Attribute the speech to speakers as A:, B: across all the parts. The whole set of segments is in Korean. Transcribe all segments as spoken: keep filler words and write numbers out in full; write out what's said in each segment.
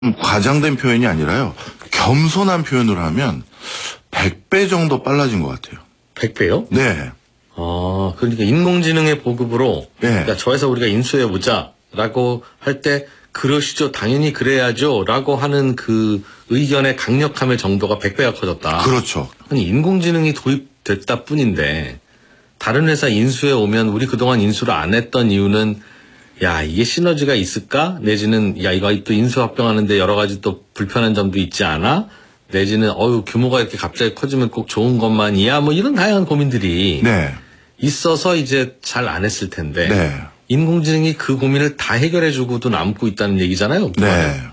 A: 음, 과장된 표현이 아니라요. 겸손한 표현으로 하면 백 배 정도 빨라진 것 같아요.
B: 백 배요?
A: 네.
B: 아, 그러니까 인공지능의 보급으로
A: 네.
B: 그러니까 저 회사 우리가 인수해 보자라고 할 때 그러시죠. 당연히 그래야죠. 라고 하는 그 의견의 강력함의 정도가 백 배가 커졌다.
A: 그렇죠.
B: 아니, 인공지능이 도입됐다 뿐인데 다른 회사 인수해 오면 우리 그동안 인수를 안 했던 이유는 야, 이게 시너지가 있을까? 내지는 야, 이거 또 인수합병하는데 여러 가지 또 불편한 점도 있지 않아? 내지는 어유 규모가 이렇게 갑자기 커지면 꼭 좋은 것만이야? 뭐 이런 다양한 고민들이
A: 네.
B: 있어서 이제 잘 안 했을 텐데
A: 네.
B: 인공지능이 그 고민을 다 해결해주고도 남고 있다는 얘기잖아요.
A: 네.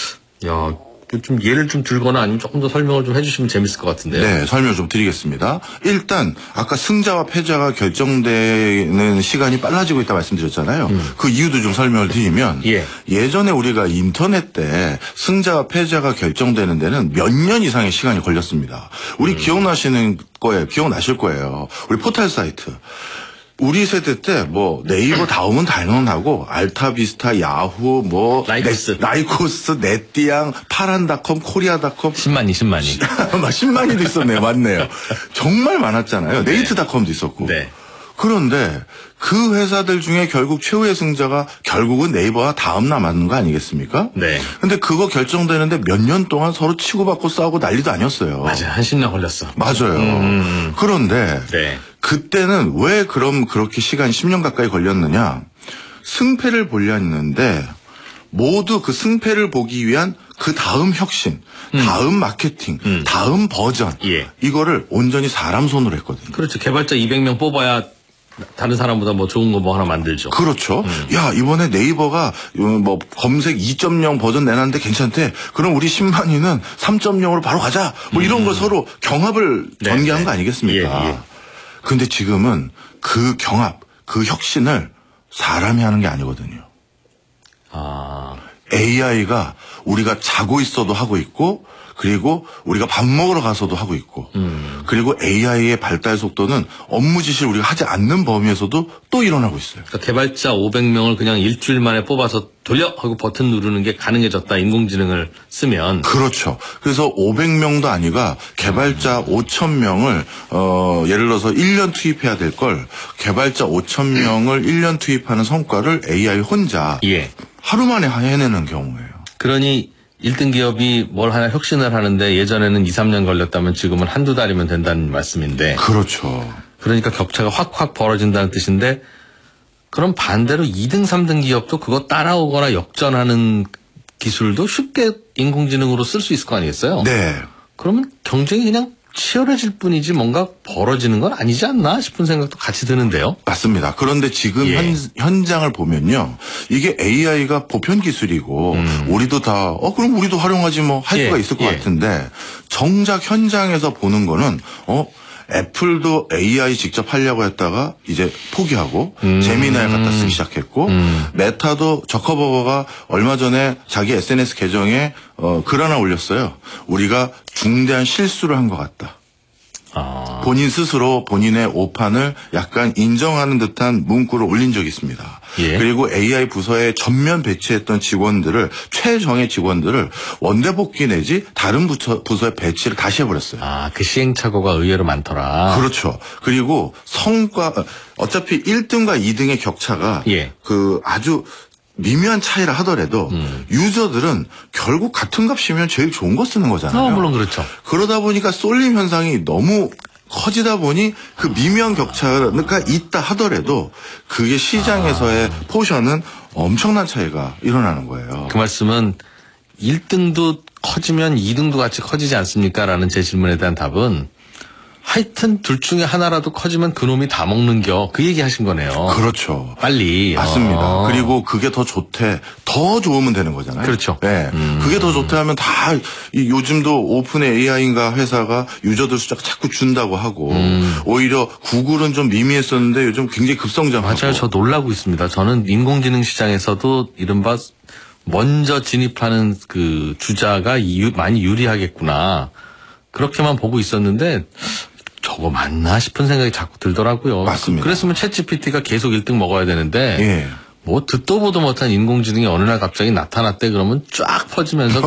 B: 야, 좀 예를 좀 들거나 아니면 조금 더 설명을 좀 해주시면 재밌을 것 같은데요.
A: 네, 설명 좀 드리겠습니다. 일단 아까 승자와 패자가 결정되는 시간이 빨라지고 있다 말씀드렸잖아요. 음. 그 이유도 좀 설명을 드리면
B: 예.
A: 예전에 우리가 인터넷 때 승자와 패자가 결정되는 데는 몇 년 이상의 시간이 걸렸습니다. 우리 음. 기억나시는 거예요. 기억나실 거예요. 우리 포털 사이트. 우리 세대 때 뭐 네이버 다음은 당연하고 알타비스타, 야후, 뭐
B: 라이코스,
A: 네, 라이코스, 네띠양, 파란닷컴, 코리아닷컴
B: 십만이, 십만이,
A: 막 십만이도 있었네요. 맞네요. 정말 많았잖아요. 네. 네이트닷컴도 있었고.
B: 네.
A: 그런데 그 회사들 중에 결국 최후의 승자가 결국은 네이버와 다음 남았는 거 아니겠습니까?
B: 네.
A: 근데 그거 결정되는데 몇 년 동안 서로 치고받고 싸우고 난리도 아니었어요.
B: 맞아요. 한 십 년 걸렸어.
A: 맞아요.
B: 음.
A: 그런데
B: 네.
A: 그때는 왜 그럼 그렇게 시간 십 년 가까이 걸렸느냐? 승패를 보려 했는데 모두 그 승패를 보기 위한 그 다음 혁신, 음. 다음 마케팅, 음. 다음 버전
B: 예.
A: 이거를 온전히 사람 손으로 했거든요.
B: 그렇죠. 개발자 이백 명 뽑아야 다른 사람보다 뭐 좋은 거 뭐 하나 만들죠.
A: 그렇죠. 음. 야, 이번에 네이버가 뭐 검색 이 점 영 버전 내놨는데 괜찮대. 그럼 우리 십만이는 삼 점 영으로 바로 가자. 뭐 이런 음. 거 서로 경합을 네, 전개한 네. 거 아니겠습니까? 예, 예. 근데 지금은 그 경합, 그 혁신을 사람이 하는 게 아니거든요.
B: 아.
A: 에이아이가 우리가 자고 있어도 하고 있고 그리고 우리가 밥 먹으러 가서도 하고 있고 음. 그리고 에이아이의 발달 속도는 업무 지시를 우리가 하지 않는 범위에서도 또 일어나고 있어요.
B: 그러니까 개발자 오백 명을 그냥 일주일 만에 뽑아서 돌려 하고 버튼 누르는 게 가능해졌다. 인공지능을 쓰면.
A: 그렇죠. 그래서 오백 명도 아니가 개발자 음. 오천 명을 어 예를 들어서 일 년 투입해야 될 걸 개발자 오천 명을 일 년 투입하는 성과를 에이아이 혼자
B: 예.
A: 하루 만에 해내는 경우예요.
B: 그러니 일 등 기업이 뭘 하나 혁신을 하는데 예전에는 이, 삼 년 걸렸다면 지금은 한두 달이면 된다는 말씀인데.
A: 그렇죠.
B: 그러니까 격차가 확확 벌어진다는 뜻인데 그럼 반대로 이 등, 삼 등 기업도 그거 따라오거나 역전하는 기술도 쉽게 인공지능으로 쓸 수 있을 거 아니겠어요?
A: 네.
B: 그러면 경쟁이 그냥 치열해질 뿐이지 뭔가 벌어지는 건 아니지 않나 싶은 생각도 같이 드는데요.
A: 맞습니다. 그런데 지금
B: 예.
A: 현, 현장을 보면요. 이게 에이아이가 보편 기술이고 음. 우리도 다 어 그럼 우리도 활용하지 뭐 할
B: 예.
A: 수가 있을 것
B: 예.
A: 같은데 정작 현장에서 보는 거는 어 애플도 에이아이 직접 하려고 했다가 이제 포기하고 음. 제미나이 갖다 쓰기 시작했고 음. 메타도 저커버거가 얼마 전에 자기 에스엔에스 계정에 어, 글 하나 올렸어요. 우리가 중대한 실수를 한 것 같다.
B: 아.
A: 본인 스스로 본인의 오판을 약간 인정하는 듯한 문구를 올린 적이 있습니다.
B: 예.
A: 그리고 에이아이 부서에 전면 배치했던 직원들을 최정예 직원들을 원대복귀 내지 다른 부처, 부서에 배치를 다시 해버렸어요.
B: 아, 그 시행착오가 의외로 많더라.
A: 그렇죠. 그리고 성과 어차피 일 등과 이 등의 격차가
B: 예.
A: 그 아주 미묘한 차이라 하더라도 음. 유저들은 결국 같은 값이면 제일 좋은 거 쓰는 거잖아요.
B: 어, 물론 그렇죠.
A: 그러다 보니까 쏠림 현상이 너무 커지다 보니 그 미묘한 격차가 있다 하더라도 그게 시장에서의 아. 포션은 엄청난 차이가 일어나는 거예요.
B: 그 말씀은 일 등도 커지면 이 등도 같이 커지지 않습니까? 라는 제 질문에 대한 답은 하여튼 둘 중에 하나라도 커지면 그놈이 다 먹는겨. 그 얘기 하신 거네요.
A: 그렇죠.
B: 빨리.
A: 맞습니다.
B: 어.
A: 그리고 그게 더 좋대. 더 좋으면 되는 거잖아요.
B: 그렇죠.
A: 네. 음. 그게 더 좋대 하면 다 이 요즘도 오픈 에이아이인가 회사가 유저들 숫자가 자꾸 준다고 하고 음. 오히려 구글은 좀 미미했었는데 요즘 굉장히 급성장하고.
B: 맞아요. 저 놀라고 있습니다. 저는 인공지능 시장에서도 이른바 먼저 진입하는 그 주자가 유, 많이 유리하겠구나. 그렇게만 보고 있었는데 저거 맞나 싶은 생각이 자꾸 들더라고요.
A: 맞습니다.
B: 그랬으면 챗지피티가 계속 일 등 먹어야 되는데
A: 예.
B: 뭐 듣도 보도 못한 인공지능이 어느 날 갑자기 나타났대 그러면 쫙 퍼지면서